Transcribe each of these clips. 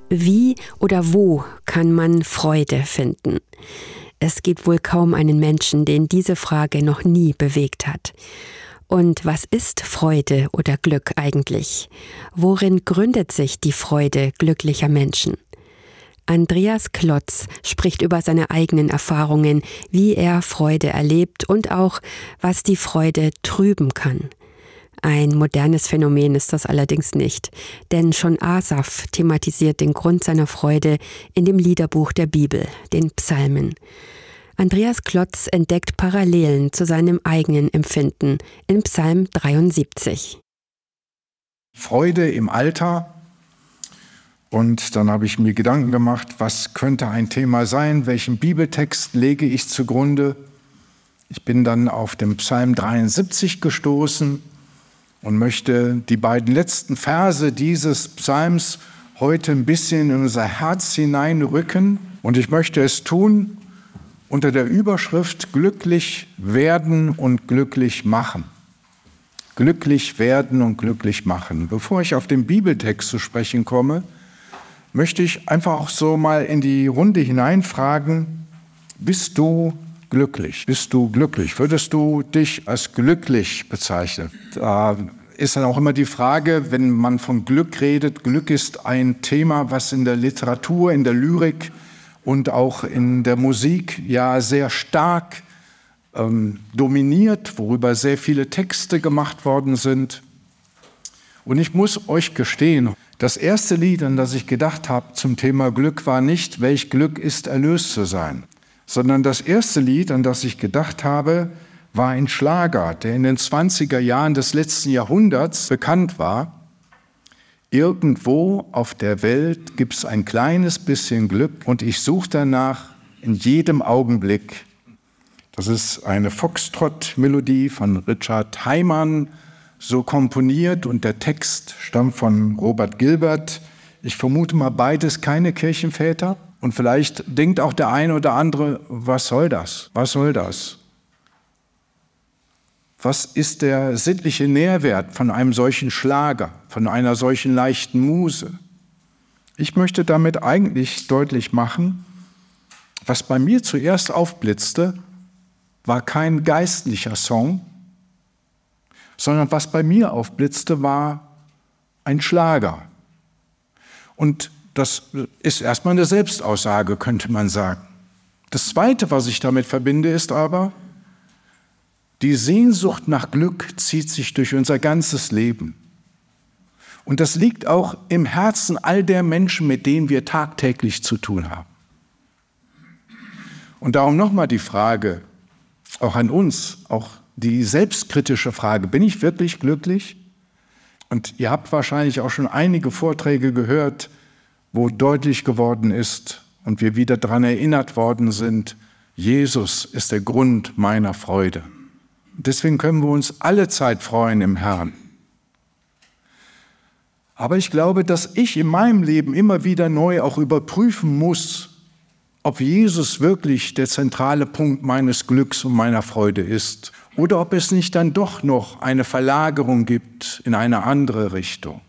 Wie oder wo kann man Freude finden? Es gibt wohl kaum einen Menschen, den diese Frage noch nie bewegt hat. Und was ist Freude oder Glück eigentlich? Worin gründet sich die Freude glücklicher Menschen? Andreas Klotz spricht über seine eigenen Erfahrungen, wie er Freude erlebt und auch, was die Freude trüben kann. Ein modernes Phänomen ist das allerdings nicht, denn schon Asaf thematisiert den Grund seiner Freude in dem Liederbuch der Bibel, den Psalmen. Andreas Klotz entdeckt Parallelen zu seinem eigenen Empfinden in Psalm 73. Freude im Alter. Und dann habe ich mir Gedanken gemacht, was könnte ein Thema sein, welchen Bibeltext lege ich zugrunde. Ich bin dann auf den Psalm 73 gestoßen und möchte die beiden letzten Verse dieses Psalms heute ein bisschen in unser Herz hineinrücken. Und ich möchte es tun unter der Überschrift Glücklich werden und glücklich machen. Glücklich werden und glücklich machen. Bevor ich auf den Bibeltext zu sprechen komme, möchte ich einfach auch so mal in die Runde hineinfragen, bist du glücklich? Bist du glücklich? Würdest du dich als glücklich bezeichnen? Da ist dann auch immer die Frage, wenn man von Glück redet, Glück ist ein Thema, was in der Literatur, in der Lyrik und auch in der Musik ja sehr stark dominiert, worüber sehr viele Texte gemacht worden sind. Und ich muss euch gestehen, das erste Lied, an das ich gedacht habe zum Thema Glück, war nicht, welch Glück ist, erlöst zu sein, sondern das erste Lied, an das ich gedacht habe, war ein Schlager, der in den 20er Jahren des letzten Jahrhunderts bekannt war. Irgendwo auf der Welt gibt es ein kleines bisschen Glück und ich suche danach in jedem Augenblick. Das ist eine Foxtrott-Melodie von Richard Heimann, so komponiert, und der Text stammt von Robert Gilbert. Ich vermute mal beides keine Kirchenväter. Und vielleicht denkt auch der eine oder andere, was soll das? Was soll das? Was ist der sittliche Nährwert von einem solchen Schlager, von einer solchen leichten Muse? Ich möchte damit eigentlich deutlich machen, was bei mir zuerst aufblitzte, war kein geistlicher Song, sondern was bei mir aufblitzte, war ein Schlager. Und das ist erstmal eine Selbstaussage, könnte man sagen. Das Zweite, was ich damit verbinde, ist aber, die Sehnsucht nach Glück zieht sich durch unser ganzes Leben. Und das liegt auch im Herzen all der Menschen, mit denen wir tagtäglich zu tun haben. Und darum nochmal die Frage, auch an uns, auch die selbstkritische Frage, bin ich wirklich glücklich? Und ihr habt wahrscheinlich auch schon einige Vorträge gehört, wo deutlich geworden ist und wir wieder daran erinnert worden sind, Jesus ist der Grund meiner Freude. Deswegen können wir uns alle Zeit freuen im Herrn. Aber ich glaube, dass ich in meinem Leben immer wieder neu auch überprüfen muss, ob Jesus wirklich der zentrale Punkt meines Glücks und meiner Freude ist oder ob es nicht dann doch noch eine Verlagerung gibt in eine andere Richtung.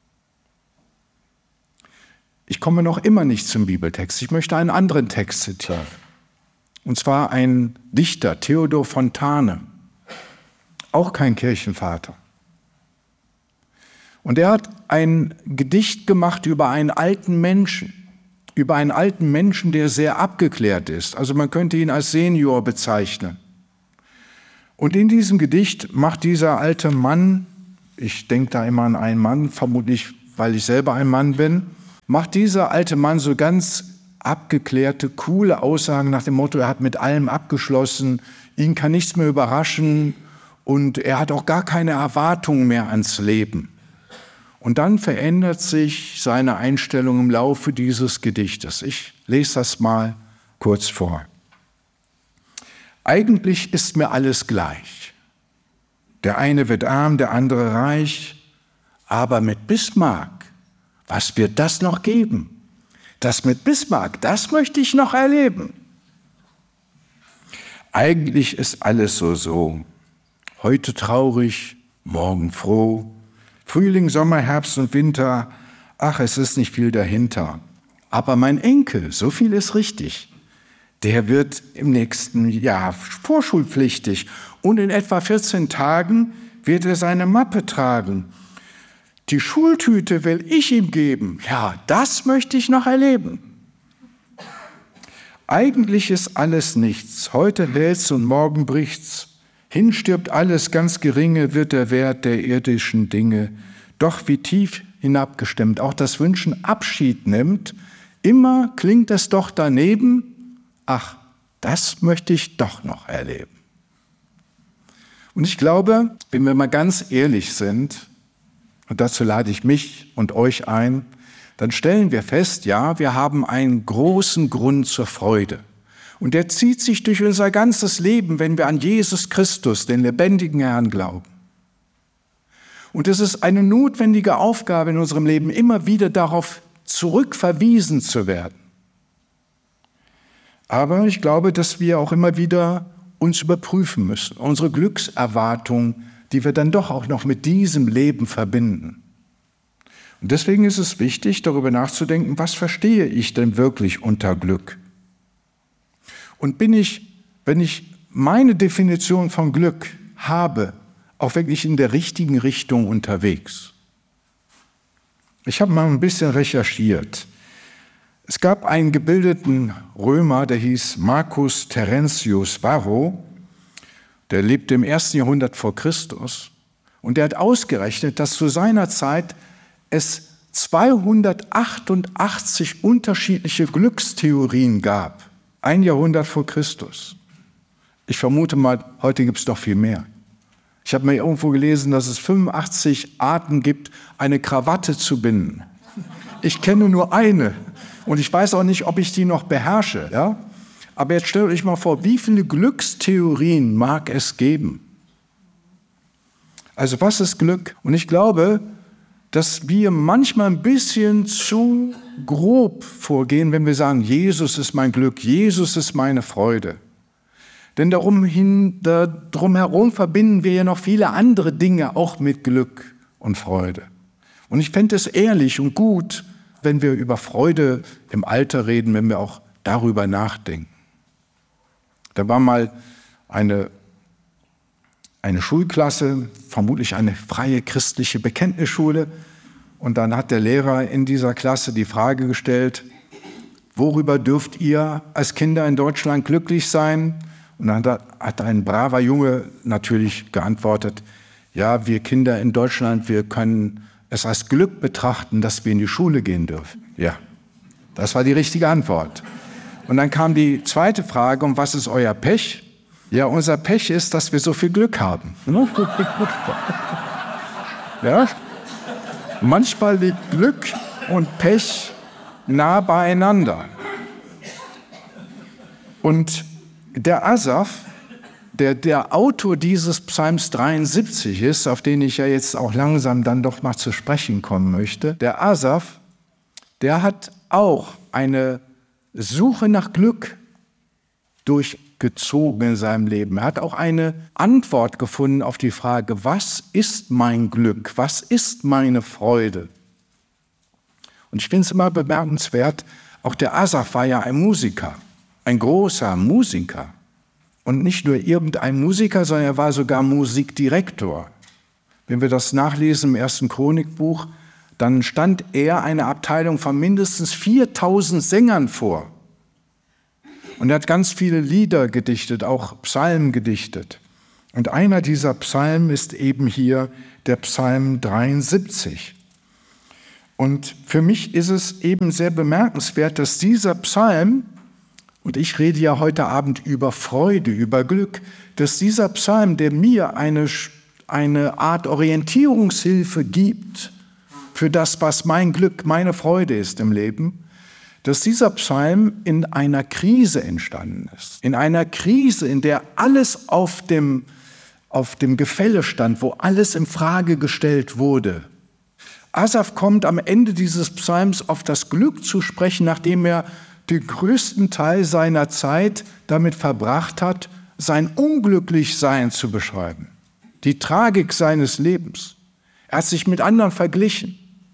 Ich komme noch immer nicht zum Bibeltext. Ich möchte einen anderen Text zitieren. Und zwar ein Dichter, Theodor Fontane, auch kein Kirchenvater. Und er hat ein Gedicht gemacht über einen alten Menschen, der sehr abgeklärt ist. Also man könnte ihn als Senior bezeichnen. Und in diesem Gedicht macht dieser alte Mann, ich denke da immer an einen Mann, vermutlich weil ich selber ein Mann bin, macht dieser alte Mann so ganz abgeklärte, coole Aussagen nach dem Motto, er hat mit allem abgeschlossen, ihn kann nichts mehr überraschen und er hat auch gar keine Erwartungen mehr ans Leben. Und dann verändert sich seine Einstellung im Laufe dieses Gedichtes. Ich lese das mal kurz vor. Eigentlich ist mir alles gleich. Der eine wird arm, der andere reich. Aber mit Bismarck, was wird das noch geben? Das mit Bismarck, das möchte ich noch erleben. Eigentlich ist alles so. Heute traurig, morgen froh. Frühling, Sommer, Herbst und Winter, ach, es ist nicht viel dahinter. Aber mein Enkel, so viel ist richtig, der wird im nächsten Jahr vorschulpflichtig und in etwa 14 Tagen wird er seine Mappe tragen. Die Schultüte will ich ihm geben. Ja, das möchte ich noch erleben. Eigentlich ist alles nichts. Heute hält's und morgen bricht's. Hinstirbt alles, ganz geringe wird der Wert der irdischen Dinge. Doch wie tief hinabgestimmt auch das Wünschen Abschied nimmt, immer klingt es doch daneben, ach, das möchte ich doch noch erleben. Und ich glaube, wenn wir mal ganz ehrlich sind, und dazu lade ich mich und euch ein, dann stellen wir fest, ja, wir haben einen großen Grund zur Freude. Und der zieht sich durch unser ganzes Leben, wenn wir an Jesus Christus, den lebendigen Herrn, glauben. Und es ist eine notwendige Aufgabe in unserem Leben, immer wieder darauf zurückverwiesen zu werden. Aber ich glaube, dass wir auch immer wieder uns überprüfen müssen, unsere Glückserwartung, die wir dann doch auch noch mit diesem Leben verbinden. Und deswegen ist es wichtig, darüber nachzudenken, was verstehe ich denn wirklich unter Glück? Und bin ich, wenn ich meine Definition von Glück habe, auch wirklich in der richtigen Richtung unterwegs? Ich habe mal ein bisschen recherchiert. Es gab einen gebildeten Römer, der hieß Marcus Terentius Varro, der lebte im 1. Jahrhundert vor Christus und der hat ausgerechnet, dass zu seiner Zeit es 288 unterschiedliche Glückstheorien gab. 1 Jahrhundert vor Christus. Ich vermute mal, heute gibt es noch viel mehr. Ich habe mal irgendwo gelesen, dass es 85 Arten gibt, eine Krawatte zu binden. Ich kenne nur eine und ich weiß auch nicht, ob ich die noch beherrsche. Ja? Aber jetzt stellt euch mal vor, wie viele Glückstheorien mag es geben? Also was ist Glück? Und ich glaube, dass wir manchmal ein bisschen zu grob vorgehen, wenn wir sagen, Jesus ist mein Glück, Jesus ist meine Freude. Denn drumherum verbinden wir ja noch viele andere Dinge auch mit Glück und Freude. Und ich fände es ehrlich und gut, wenn wir über Freude im Alter reden, wenn wir auch darüber nachdenken. Da war mal eine Schulklasse, vermutlich eine freie christliche Bekenntnisschule. Und dann hat der Lehrer in dieser Klasse die Frage gestellt, worüber dürft ihr als Kinder in Deutschland glücklich sein? Und dann hat ein braver Junge natürlich geantwortet, ja, wir Kinder in Deutschland, wir können es als Glück betrachten, dass wir in die Schule gehen dürfen. Ja, das war die richtige Antwort. Und dann kam die zweite Frage, und was ist euer Pech? Ja, unser Pech ist, dass wir so viel Glück haben. Ja? Manchmal liegt Glück und Pech nah beieinander. Und der Asaf, der Autor dieses Psalms 73 ist, auf den ich ja jetzt auch langsam dann doch mal zu sprechen kommen möchte, der Asaf, der hat auch eine Suche nach Glück durchgezogen in seinem Leben. Er hat auch eine Antwort gefunden auf die Frage, was ist mein Glück, was ist meine Freude? Und ich finde es immer bemerkenswert, auch der Asaf war ja ein Musiker, ein großer Musiker. Und nicht nur irgendein Musiker, sondern er war sogar Musikdirektor. Wenn wir das nachlesen im 1. Chronikbuch, dann stand er eine Abteilung von mindestens 4000 Sängern vor. Und er hat ganz viele Lieder gedichtet, auch Psalmen gedichtet. Und einer dieser Psalmen ist eben hier der Psalm 73. Und für mich ist es eben sehr bemerkenswert, dass dieser Psalm, und ich rede ja heute Abend über Freude, über Glück, dass dieser Psalm, der mir eine Art Orientierungshilfe gibt für das, was mein Glück, meine Freude ist im Leben, dass dieser Psalm in einer Krise entstanden ist. In einer Krise, in der alles auf dem Gefälle stand, wo alles in Frage gestellt wurde. Asaf kommt am Ende dieses Psalms auf das Glück zu sprechen, nachdem er den größten Teil seiner Zeit damit verbracht hat, sein Unglücklichsein zu beschreiben. Die Tragik seines Lebens. Er hat sich mit anderen verglichen.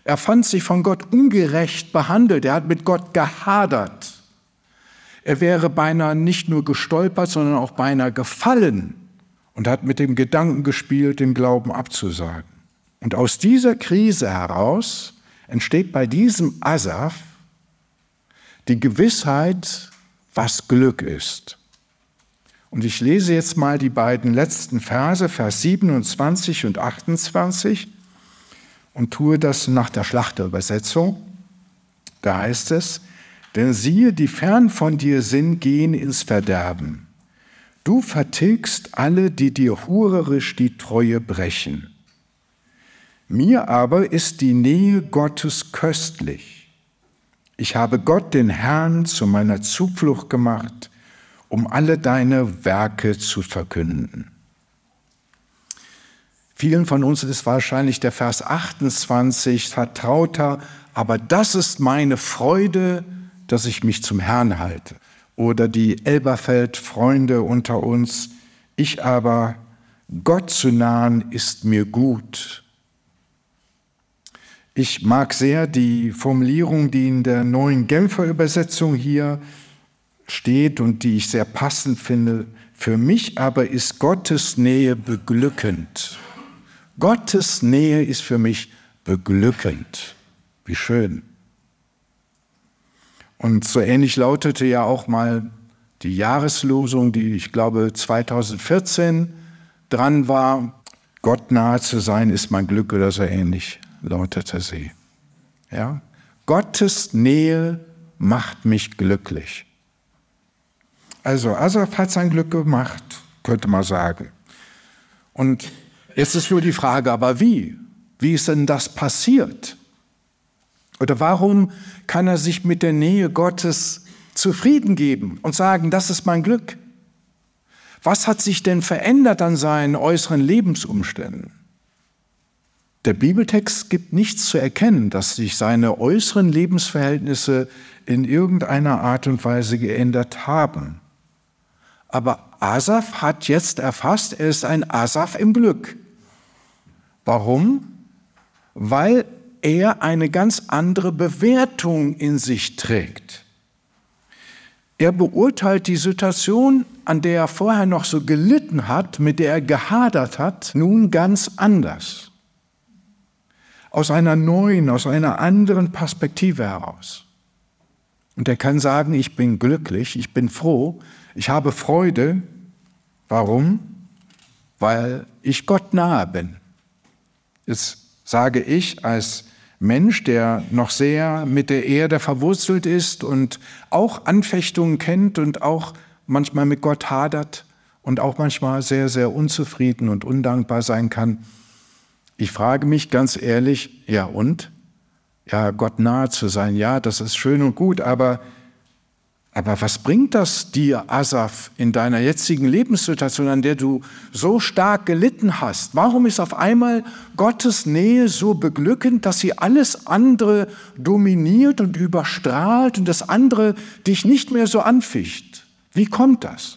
Er fand sich von Gott ungerecht behandelt. Er hat mit Gott gehadert. Er wäre beinahe nicht nur gestolpert, sondern auch beinahe gefallen und hat mit dem Gedanken gespielt, den Glauben abzusagen. Und aus dieser Krise heraus entsteht bei diesem Asaf die Gewissheit, was Glück ist. Und ich lese jetzt mal die beiden letzten Verse, Vers 27 und 28, und tue das nach der Schlachterübersetzung. Da heißt es: Denn siehe, die fern von dir sind, gehen ins Verderben. Du vertilgst alle, die dir hurerisch die Treue brechen. Mir aber ist die Nähe Gottes köstlich. Ich habe Gott, den Herrn, zu meiner Zuflucht gemacht, um alle deine Werke zu verkünden. Vielen von uns ist wahrscheinlich der Vers 28 vertrauter, aber das ist meine Freude, dass ich mich zum Herrn halte. Oder die Elberfeld-Freunde unter uns: Ich aber, Gott zu nahen, ist mir gut. Ich mag sehr die Formulierung, die in der Neuen Genfer Übersetzung hier steht und die ich sehr passend finde. Für mich aber ist Gottes Nähe beglückend. Gottes Nähe ist für mich beglückend. Wie schön. Und so ähnlich lautete ja auch mal die Jahreslosung, die ich glaube 2014 dran war. Gott nahe zu sein ist mein Glück, oder so ähnlich lautete sie. Ja? Gottes Nähe macht mich glücklich. Also Asaf hat sein Glück gemacht, könnte man sagen. Und jetzt ist nur die Frage, aber wie? Wie ist denn das passiert? Oder warum kann er sich mit der Nähe Gottes zufrieden geben und sagen, das ist mein Glück? Was hat sich denn verändert an seinen äußeren Lebensumständen? Der Bibeltext gibt nichts zu erkennen, dass sich seine äußeren Lebensverhältnisse in irgendeiner Art und Weise geändert haben. Aber Asaf hat jetzt erfasst, er ist ein Asaf im Glück. Warum? Weil er eine ganz andere Bewertung in sich trägt. Er beurteilt die Situation, an der er vorher noch so gelitten hat, mit der er gehadert hat, nun ganz anders. Aus einer neuen, aus einer anderen Perspektive heraus. Und er kann sagen, ich bin glücklich, ich bin froh, ich habe Freude. Warum? Weil ich Gott nahe bin. Jetzt sage ich als Mensch, der noch sehr mit der Erde verwurzelt ist und auch Anfechtungen kennt und auch manchmal mit Gott hadert und auch manchmal sehr, sehr unzufrieden und undankbar sein kann. Ich frage mich ganz ehrlich, ja und? Ja, Gott nahe zu sein, ja, das ist schön und gut, aber was bringt das dir, Asaf, in deiner jetzigen Lebenssituation, an der du so stark gelitten hast? Warum ist auf einmal Gottes Nähe so beglückend, dass sie alles andere dominiert und überstrahlt und das andere dich nicht mehr so anficht? Wie kommt das?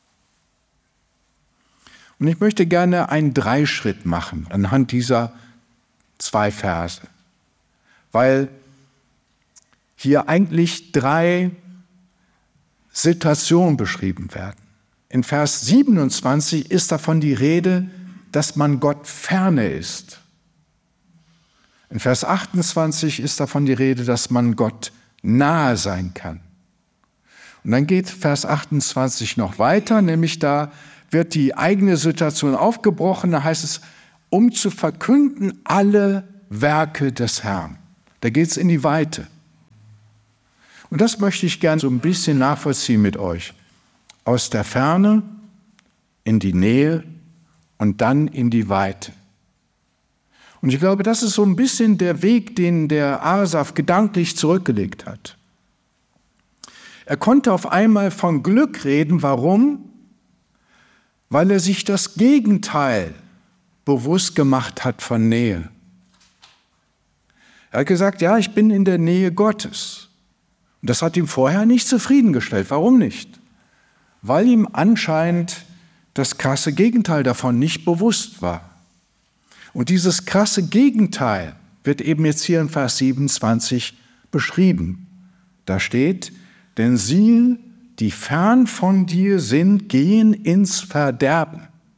Und ich möchte gerne einen Dreischritt machen anhand dieser 2 Verse, weil hier eigentlich 3 Situationen beschrieben werden. In Vers 27 ist davon die Rede, dass man Gott ferne ist. In Vers 28 ist davon die Rede, dass man Gott nahe sein kann. Und dann geht Vers 28 noch weiter, nämlich da wird die eigene Situation aufgebrochen, da heißt es, um zu verkünden alle Werke des Herrn. Da geht es in die Weite. Und das möchte ich gerne so ein bisschen nachvollziehen mit euch. Aus der Ferne in die Nähe und dann in die Weite. Und ich glaube, das ist so ein bisschen der Weg, den der Asaf gedanklich zurückgelegt hat. Er konnte auf einmal von Glück reden. Warum? Weil er sich das Gegenteil bewusst gemacht hat von Nähe. Er hat gesagt, ja, ich bin in der Nähe Gottes. Und das hat ihm vorher nicht zufriedengestellt. Warum nicht? Weil ihm anscheinend das krasse Gegenteil davon nicht bewusst war. Und dieses krasse Gegenteil wird eben jetzt hier in Vers 27 beschrieben. Da steht, denn sie, die fern von dir sind, gehen ins Verderben.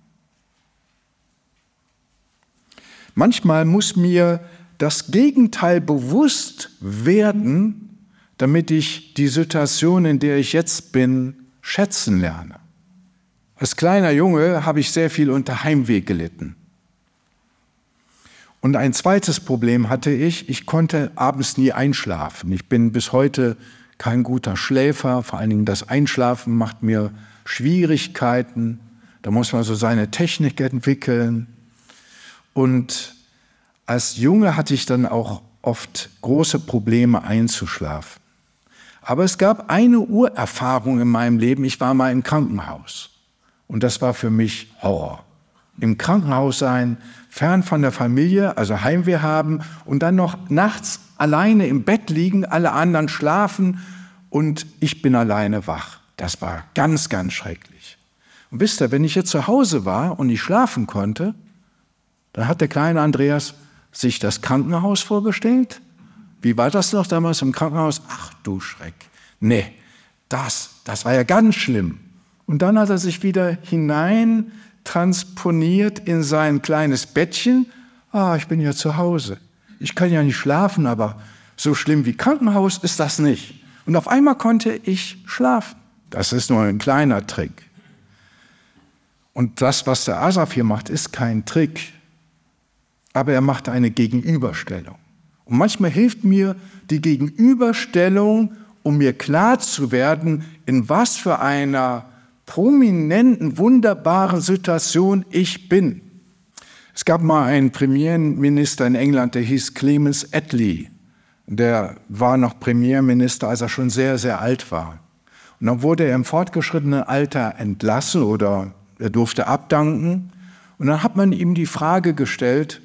Manchmal muss mir das Gegenteil bewusst werden, damit ich die Situation, in der ich jetzt bin, schätzen lerne. Als kleiner Junge habe ich sehr viel unter Heimweh gelitten. Und ein zweites Problem hatte ich konnte abends nie einschlafen. Ich bin bis heute kein guter Schläfer, vor allen Dingen das Einschlafen macht mir Schwierigkeiten. Da muss man so seine Technik entwickeln. Und als Junge hatte ich dann auch oft große Probleme einzuschlafen. Aber es gab eine Urerfahrung in meinem Leben. Ich war mal im Krankenhaus. Und das war für mich Horror. Im Krankenhaus sein, fern von der Familie, also Heimweh haben und dann noch nachts alleine im Bett liegen, alle anderen schlafen und ich bin alleine wach. Das war ganz, ganz schrecklich. Und wisst ihr, wenn ich jetzt zu Hause war und nicht schlafen konnte, dann hat der kleine Andreas sich das Krankenhaus vorgestellt. Wie war das noch damals im Krankenhaus? Ach du Schreck. Nee, das war ja ganz schlimm. Und dann hat er sich wieder hinein transponiert in sein kleines Bettchen. Ich bin ja zu Hause. Ich kann ja nicht schlafen, aber so schlimm wie Krankenhaus ist das nicht. Und auf einmal konnte ich schlafen. Das ist nur ein kleiner Trick. Und das, was der Asaf hier macht, ist kein Trick. Aber er macht eine Gegenüberstellung. Und manchmal hilft mir die Gegenüberstellung, um mir klar zu werden, in was für einer prominenten, wunderbaren Situation ich bin. Es gab mal einen Premierminister in England, der hieß Clemens Attlee. Der war noch Premierminister, als er schon sehr, sehr alt war. Und dann wurde er im fortgeschrittenen Alter entlassen oder er durfte abdanken. Und dann hat man ihm die Frage gestellt,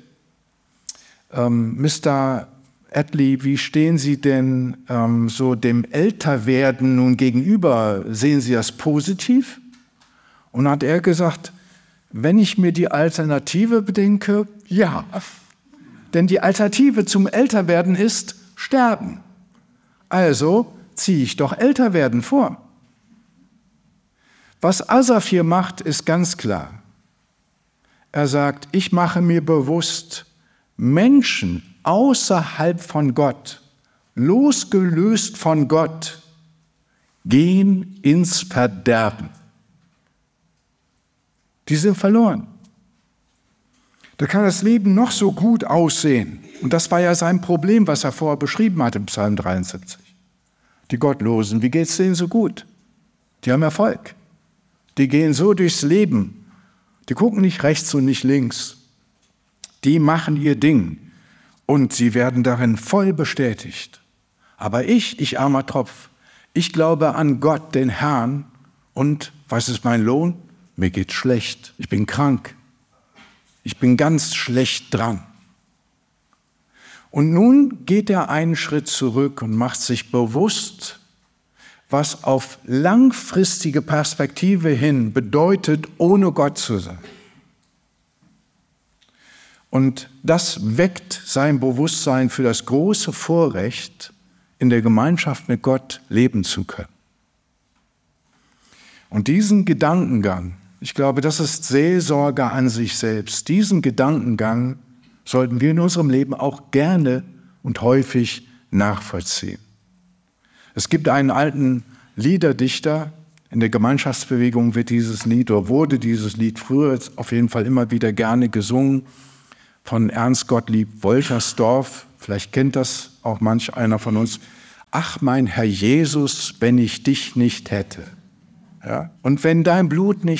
Mr. Attlee, wie stehen Sie denn so dem Älterwerden nun gegenüber? Sehen Sie das positiv? Und dann hat er gesagt, wenn ich mir die Alternative bedenke, ja. Denn die Alternative zum Älterwerden ist Sterben. Also ziehe ich doch Älterwerden vor. Was Asaf hier macht, ist ganz klar. Er sagt, ich mache mir bewusst, Menschen außerhalb von Gott, losgelöst von Gott, gehen ins Verderben. Die sind verloren. Da kann das Leben noch so gut aussehen. Und das war ja sein Problem, was er vorher beschrieben hat im Psalm 73. Die Gottlosen, wie geht es denen so gut? Die haben Erfolg. Die gehen so durchs Leben. Die gucken nicht rechts und nicht links. Die machen ihr Ding. Und sie werden darin voll bestätigt. Aber ich armer Tropf, ich glaube an Gott, den Herrn. Und was ist mein Lohn? Mir geht's schlecht. Ich bin krank. Ich bin ganz schlecht dran. Und nun geht er einen Schritt zurück und macht sich bewusst, was auf langfristige Perspektive hin bedeutet, ohne Gott zu sein. Und das weckt sein Bewusstsein für das große Vorrecht, in der Gemeinschaft mit Gott leben zu können. Und diesen Gedankengang, ich glaube, das ist Seelsorge an sich selbst, diesen Gedankengang sollten wir in unserem Leben auch gerne und häufig nachvollziehen. Es gibt einen alten Liederdichter, in der Gemeinschaftsbewegung wird dieses Lied oder wurde dieses Lied früher auf jeden Fall immer wieder gerne gesungen, von Ernst Gottlieb Wolterstorff, vielleicht kennt das auch manch einer von uns. Ach, mein Herr Jesus, wenn ich dich nicht hätte. Ja? Und wenn dein Blut nicht